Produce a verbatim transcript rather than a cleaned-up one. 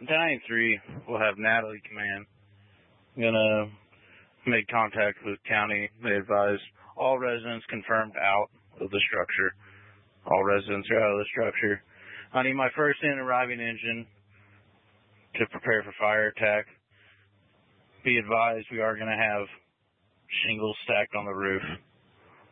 ninety-three will have Natalie command. I'm gonna make contact with county. They advise all residents confirmed out of the structure. All residents are out of the structure. I need my first in arriving engine to prepare for fire attack. Be advised we are going to have shingles stacked on the roof.